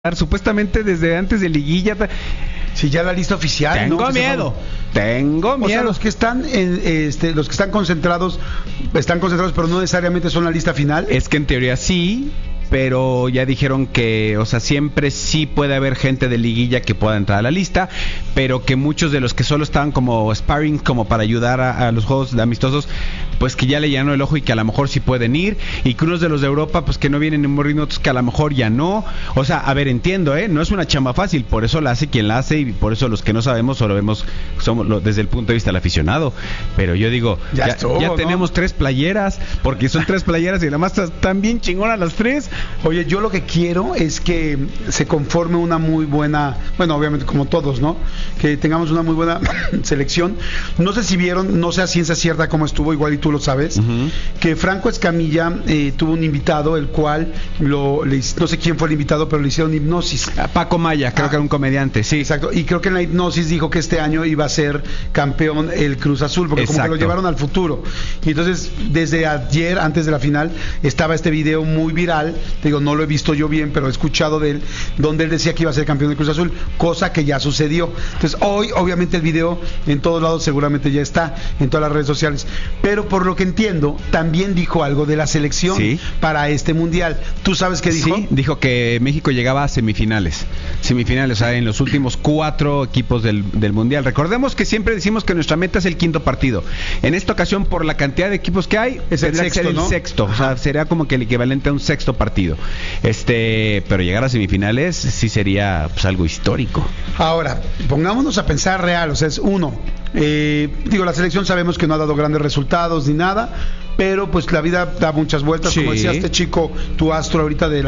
supuestamente desde antes de liguilla. Si ya la lista oficial. Tengo miedo. Tengo miedo. O sea, los que están los que están concentrados, pero no necesariamente son la lista final. Es que en teoría sí, pero ya dijeron que, o sea, siempre sí puede haber gente de liguilla que pueda entrar a la lista, pero que muchos de los que solo estaban como sparring, como para ayudar a los juegos amistosos, pues que ya le llenó el ojo y que a lo mejor sí pueden ir, y que unos de los de Europa, pues que no vienen en buen ritmo, otros que a lo mejor ya no. O sea, a ver, entiendo, no es una chamba fácil, por eso la hace quien la hace, y por eso los que no sabemos solo vemos desde el punto de vista del aficionado. Pero yo digo, ya tenemos 3 playeras, porque son 3 playeras y además están bien chingonas las 3. Oye, yo lo que quiero es que se conforme una muy buena, bueno, obviamente como todos, ¿no? Que tengamos una muy buena selección. No sé si vieron, no sé a ciencia cierta cómo estuvo, igual y tú lo sabes, que Franco Escamilla tuvo un invitado, el cual no sé quién fue el invitado, pero le hicieron hipnosis. Paco Maya, creo que era un comediante, sí. Exacto, y creo que en la hipnosis dijo que este año iba a ser campeón el Cruz Azul, porque como que lo llevaron al futuro. Y entonces, desde ayer, antes de la final, estaba este video muy viral. Te digo, no lo he visto yo bien, pero he escuchado de él, donde él decía que iba a ser campeón del Cruz Azul, cosa que ya sucedió. Entonces, hoy, obviamente, el video en todos lados seguramente ya está, en todas las redes sociales. Pero por lo que entiendo, también dijo algo de la selección para este mundial. ¿Tú sabes qué dijo? Sí, dijo que México llegaba a semifinales, o sea, en los últimos 4 equipos del mundial. Recordemos que siempre decimos que nuestra meta es el 5.º partido. En esta ocasión, por la cantidad de equipos que hay, es el sexto, ¿no? Sexto, o sea, sería como que el equivalente a un 6.º partido. Pero llegar a semifinales sí sería pues algo histórico. Ahora, pongámonos a pensar real, o sea, es uno. La selección sabemos que no ha dado grandes resultados ni nada, pero pues la vida da muchas vueltas, como decía este chico, tu astro ahorita de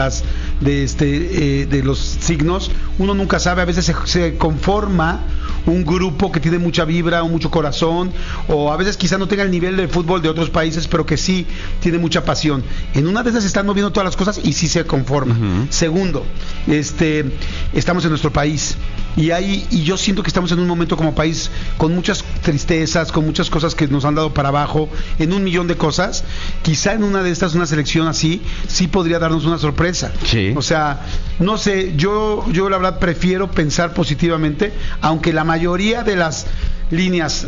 los signos, uno nunca sabe, a veces se conforma un grupo que tiene mucha vibra o mucho corazón, o a veces quizá no tenga el nivel de fútbol de otros países, pero que sí tiene mucha pasión. En una de esas se están moviendo todas las cosas y sí se conforma. Segundo, estamos en nuestro país y yo siento que estamos en un momento como país con muchas tristezas, con muchas cosas que nos han dado para abajo, en un millón de cosas. Quizá en una de estas, una selección así, sí podría darnos una sorpresa. O sea, no sé, yo la verdad prefiero pensar positivamente, aunque la mayoría de las líneas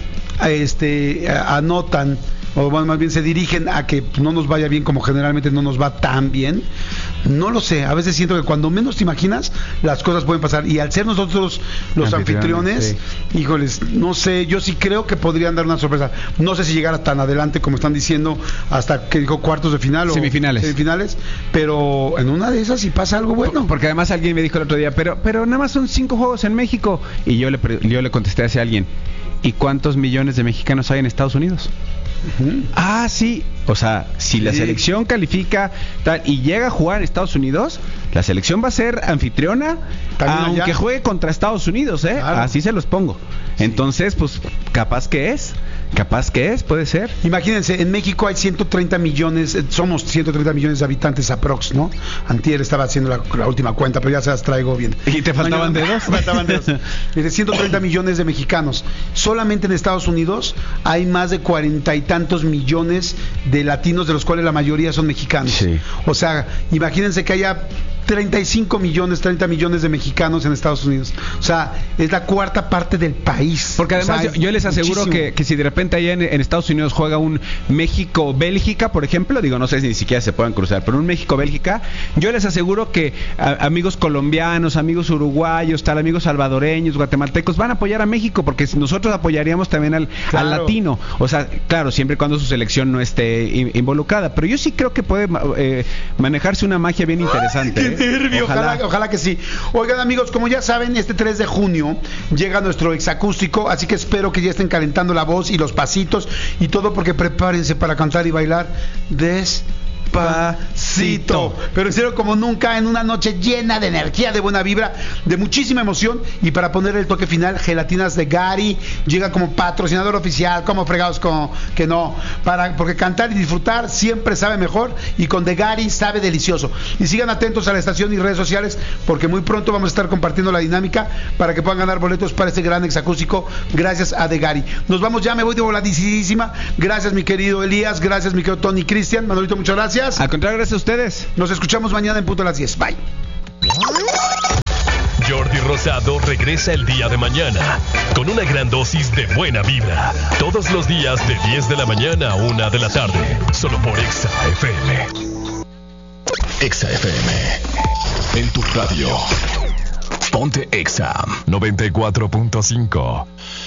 anotan, o más bien se dirigen a que no nos vaya bien, como generalmente no nos va tan bien. No lo sé, a veces siento que cuando menos te imaginas las cosas pueden pasar, y al ser nosotros los anfitriones, híjoles, no sé, yo sí creo que podrían dar una sorpresa. No sé si llegara tan adelante como están diciendo, hasta que dijo cuartos de final o semifinales, pero en una de esas si pasa algo bueno. Porque además alguien me dijo el otro día, pero nada más son 5 juegos en México, y yo le contesté a alguien, ¿y cuántos millones de mexicanos hay en Estados Unidos? Sí, o sea, si la selección califica y llega a jugar en Estados Unidos, la selección va a ser anfitriona, aunque juegue contra Estados Unidos, claro. Así se los pongo. Entonces, pues, capaz que es, puede ser. Imagínense, en México hay 130 millones, somos 130 millones de habitantes aprox, ¿no? Antier estaba haciendo la última cuenta, pero ya se las traigo bien. ¿Y te faltaban dedos? Faltaban dedos. De 130 millones de mexicanos. Solamente en Estados Unidos hay más de 40 y tantos millones de latinos, de los cuales la mayoría son mexicanos. O sea, imagínense que haya 35 millones, 30 millones de mexicanos en Estados Unidos. O sea, es la 4ª parte del país. Porque además yo les aseguro que si de repente allá en Estados Unidos juega un México-Bélgica, por ejemplo, no sé si ni siquiera se puedan cruzar, pero un México-Bélgica, yo les aseguro que amigos colombianos, amigos uruguayos, amigos salvadoreños, guatemaltecos, van a apoyar a México, porque nosotros apoyaríamos también al latino. O sea, claro, siempre y cuando su selección no esté involucrada. Pero yo sí creo que puede manejarse una magia bien interesante. Ojalá que sí. Oigan, amigos, como ya saben, este 3 de junio llega nuestro exacústico, así que espero que ya estén calentando la voz y los pasitos y todo, porque prepárense para cantar y bailar despacito, pero en serio, como nunca, en una noche llena de energía, de buena vibra, de muchísima emoción. Y para poner el toque final, Gelatinas de Gary llega como patrocinador oficial. Como fregados como que no, porque cantar y disfrutar siempre sabe mejor, y con de Gary sabe delicioso. Y sigan atentos a la estación y redes sociales, porque muy pronto vamos a estar compartiendo la dinámica para que puedan ganar boletos para este gran exacústico gracias a de Gary. Nos vamos ya, me voy de voladísima. Gracias, mi querido Elías, gracias, mi querido Tony, Cristian, Manolito, muchas gracias. Al contrario, gracias a ustedes. Nos escuchamos mañana en punto a las 10. Bye. cansado, regresa el día de mañana con una gran dosis de buena vibra. Todos los días de 10 de la mañana a 1 de la tarde. Solo por Exa FM. Exa FM. En tu radio. Ponte Exa 94.5.